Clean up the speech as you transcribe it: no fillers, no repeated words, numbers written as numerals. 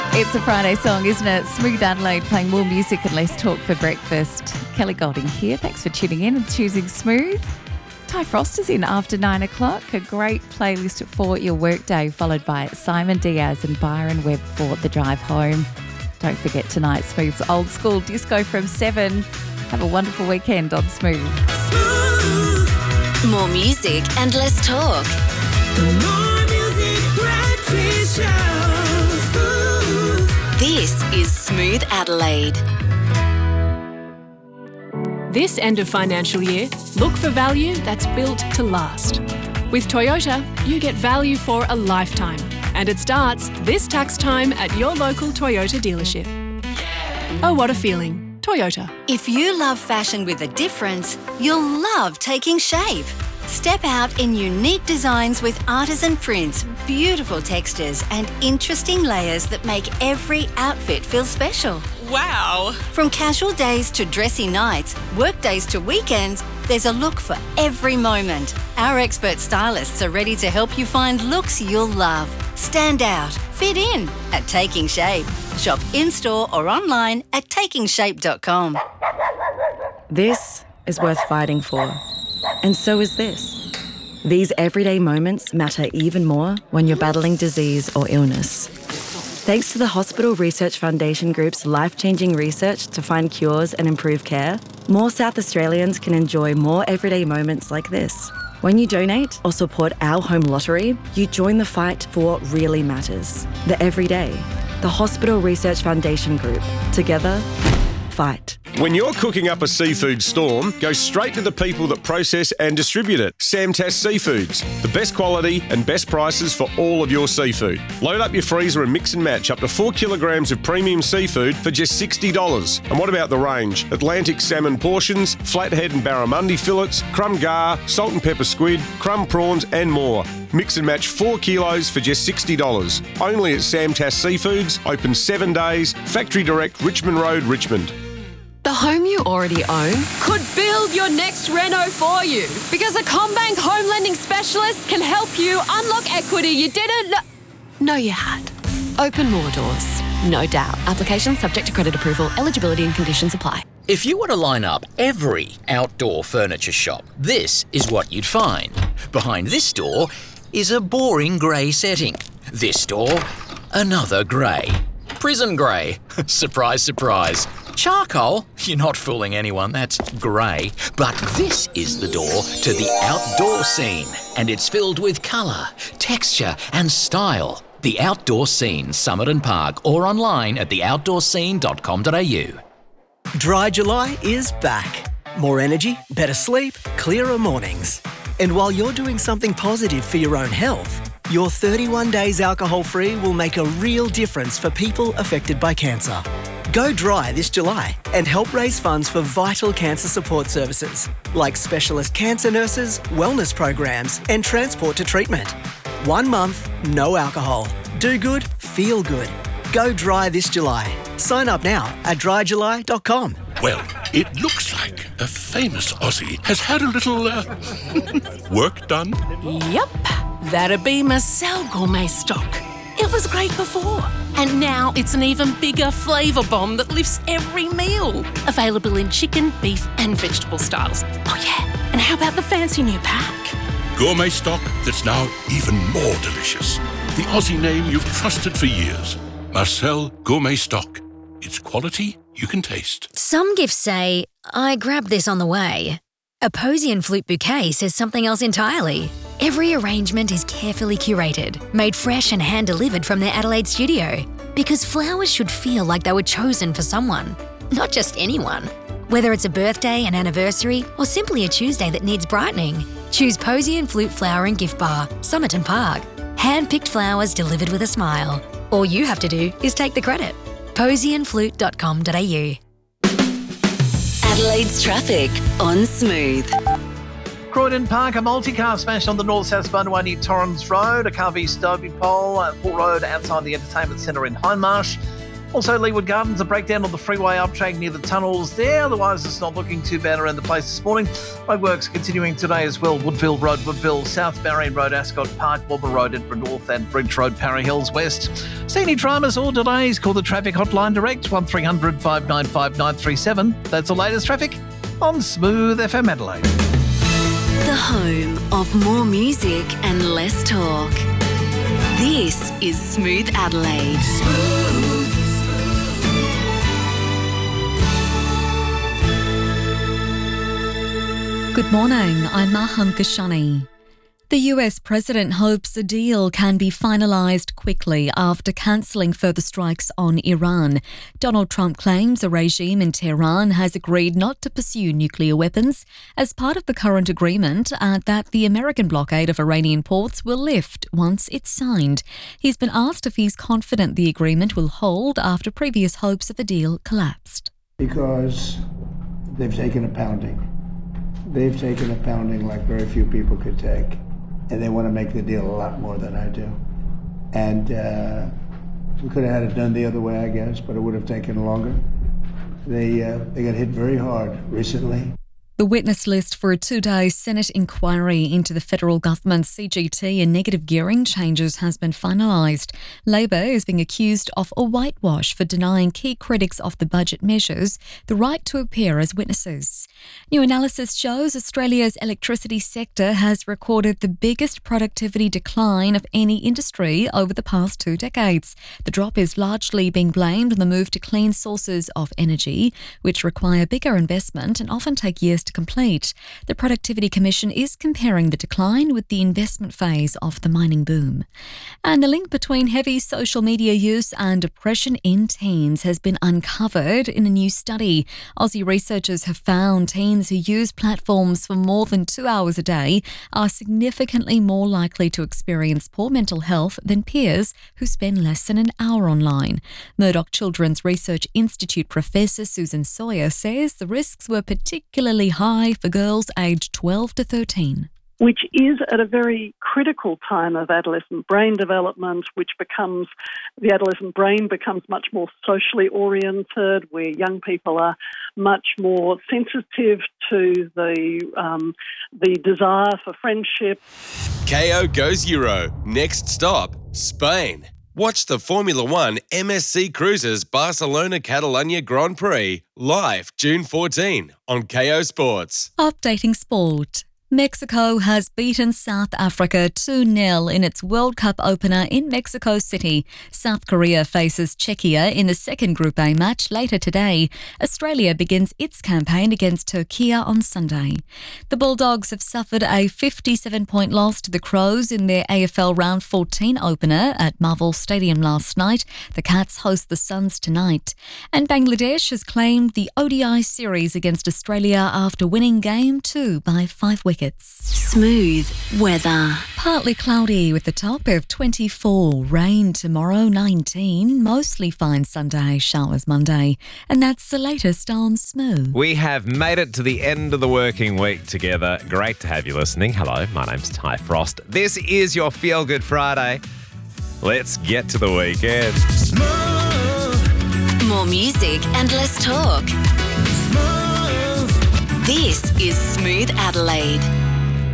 It's a Friday song, isn't it? Smooth Adelaide playing more music and less talk for breakfast. Kelly Golding here. Thanks for tuning in and choosing Smooth. Ty Frost is in after 9 o'clock. A great playlist for your workday, followed by Simon Diaz and Byron Webb for the drive home. Don't forget tonight, Smooth's old school disco from 7. Have a wonderful weekend on Smooth. More music and less talk. The More Music Breakfast Show. This is Smooth Adelaide. This end of financial year, look for value that's built to last. With Toyota, you get value for a lifetime, and it starts this tax time at your local Toyota dealership. Oh, what a feeling. Toyota. If you love fashion with a difference, you'll love Taking Shape. Step out in unique designs with artisan prints, beautiful textures and interesting layers that make every outfit feel special. Wow! From casual days to dressy nights, work days to weekends, there's a look for every moment. Our expert stylists are ready to help you find looks you'll love. Stand out, fit in at Taking Shape. Shop in-store or online at takingshape.com. This is worth fighting for. And so is this. These everyday moments matter even more when you're battling disease or illness. Thanks to the Hospital Research Foundation Group's life-changing research to find cures and improve care, more South Australians can enjoy more everyday moments like this. When you donate or support our home lottery, you join the fight for what really matters. The everyday. The Hospital Research Foundation Group. Together, fight. When you're cooking up a seafood storm, go straight to the people that process and distribute it. Samtas Seafoods. The best quality and best prices for all of your seafood. Load up your freezer and mix and match up to 4 kilograms of premium seafood for just $60. And what about the range? Atlantic salmon portions, flathead and barramundi fillets, crumb gar, salt and pepper squid, crumb prawns and more. Mix and match 4 kilos for just $60. Only at Samtas Seafoods, open 7 days, Factory Direct, Richmond Road, Richmond. The home you already own could build your next reno for you, because a CommBank home lending specialist can help you unlock equity you didn't know you had. Open more doors, no doubt. Application subject to credit approval. Eligibility and conditions apply. If you were to line up every outdoor furniture shop, this is what you'd find. Behind this door is a boring grey setting. This door, another grey. Prison grey. Surprise, surprise. Charcoal? You're not fooling anyone, that's grey. But this is the door to the outdoor scene, and it's filled with colour, texture and style. The Outdoor Scene, Summit and Park, or online at theoutdoorscene.com.au. Dry July is back. More energy, better sleep, clearer mornings. And while you're doing something positive for your own health, your 31 days alcohol-free will make a real difference for people affected by cancer. Go dry this July and help raise funds for vital cancer support services like specialist cancer nurses, wellness programs and transport to treatment. 1 month, no alcohol. Do good, feel good. Go dry this July. Sign up now at dryjuly.com. Well, it looks like a famous Aussie has had a little work done. Yep, that'd be Marcel Gourmet Stock. It was great before, and now it's an even bigger flavour bomb that lifts every meal. Available in chicken, beef and vegetable styles. Oh yeah, and how about the fancy new pack? Gourmet stock that's now even more delicious. The Aussie name you've trusted for years. Marcel Gourmet Stock. It's quality you can taste. Some gifts say, I grabbed this on the way. A Posy and Flute bouquet says something else entirely. Every arrangement is carefully curated, made fresh and hand-delivered from their Adelaide studio. Because flowers should feel like they were chosen for someone, not just anyone. Whether it's a birthday, an anniversary, or simply a Tuesday that needs brightening, choose Posy and Flute Flower and Gift Bar, Summit and Park. Hand-picked flowers delivered with a smile. All you have to do is take the credit. posyandflute.com.au. Adelaide's traffic on Smooth. Croydon Park, a multi-car smashed on the north-south Bunaway near Torrens Road, a car v Stobie Pole, Port Road outside the entertainment centre in Hindmarsh. Also, Leeward Gardens, a breakdown on the freeway uptrack near the tunnels there. Otherwise, it's not looking too bad around the place this morning. Roadworks continuing today as well. Woodville Road, Woodville, South Marion Road, Ascot Park, Wilbur Road, Edinburgh North and Bridge Road, Parry Hills West. See any dramas or delays? Call the traffic hotline direct, 1300 595 937. That's the latest traffic on Smooth FM Adelaide. The home of more music and less talk. This is Smooth Adelaide. Good morning, I'm Maham Kashani. The US president hopes a deal can be finalised quickly after cancelling further strikes on Iran. Donald Trump claims a regime in Tehran has agreed not to pursue nuclear weapons as part of the current agreement and that the American blockade of Iranian ports will lift once it's signed. He's been asked if he's confident the agreement will hold after previous hopes of a deal collapsed. Because they've taken a pounding. They've taken a pounding like very few people could take. And they want to make the deal a lot more than I do. And we could have had it done the other way, I guess, but it would have taken longer. They got hit very hard recently. The witness list for a 2-day Senate inquiry into the federal government's CGT and negative gearing changes has been finalised. Labor is being accused of a whitewash for denying key critics of the budget measures the right to appear as witnesses. New analysis shows Australia's electricity sector has recorded the biggest productivity decline of any industry over the past 2 decades. The drop is largely being blamed on the move to clean sources of energy, which require bigger investment and often take years to complete. The Productivity Commission is comparing the decline with the investment phase of the mining boom. And the link between heavy social media use and depression in teens has been uncovered in a new study. Aussie researchers have found teens who use platforms for more than 2 hours a day are significantly more likely to experience poor mental health than peers who spend less than an hour online. Murdoch Children's Research Institute professor Susan Sawyer says the risks were particularly high for girls aged 12 to 13. Which is at a very critical time of adolescent brain development, the adolescent brain becomes much more socially oriented, where young people are much more sensitive to the desire for friendship. KO goes Euro. Next stop, Spain. Watch the Formula One MSC Cruises Barcelona-Catalunya Grand Prix live June 14 on KO Sports. Updating sport. Mexico has beaten South Africa 2-0 in its World Cup opener in Mexico City. South Korea faces Czechia in the second Group A match later today. Australia begins its campaign against Turkey on Sunday. The Bulldogs have suffered a 57-point loss to the Crows in their AFL Round 14 opener at Marvel Stadium last night. The Cats host the Suns tonight. And Bangladesh has claimed the ODI series against Australia after winning Game 2 by 5 wickets. Smooth weather. Partly cloudy with a top of 24. Rain tomorrow, 19. Mostly fine Sunday, showers Monday. And that's the latest on Smooth. We have made it to the end of the working week together. Great to have you listening. Hello, my name's Ty Frost. This is your Feel Good Friday. Let's get to the weekend. More music and less talk. This is Smooth Adelaide.